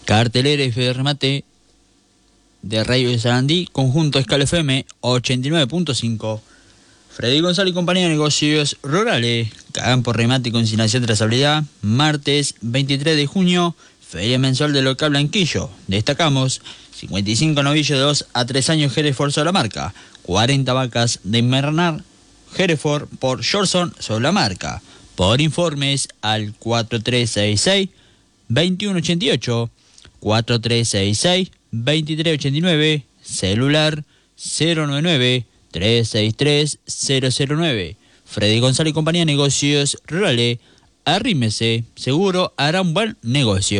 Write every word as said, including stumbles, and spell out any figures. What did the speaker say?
Cartelera y fe de remate de Radio de Sarandí, conjunto Escala F M ochenta y nueve punto cinco. Freddy González y compañía de negocios rurales, campo remate y consignación de trazabilidad, martes veintitrés de junio, feria mensual del local Blanquillo. Destacamos cincuenta y cinco novillos de dos a tres años Hereford sobre la marca, cuarenta vacas de invernar Hereford por Shorson sobre la marca. Por informes al cuatro tres seis seis, dos uno ocho ocho, cuatro tres seis seis, dos tres ocho nueve, celular cero nueve nueve, tres seis tres, cero cero nueve. Freddy González y compañía de negocios rurales, arrímese, seguro hará un buen negocio.